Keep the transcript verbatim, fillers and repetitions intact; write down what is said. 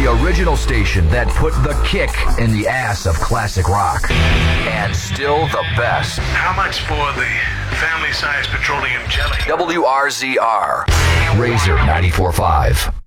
The original station that put the kick in the ass of classic rock. And still the best. How much for the family-sized petroleum jelly? W R Z R. Razor ninety-four point five.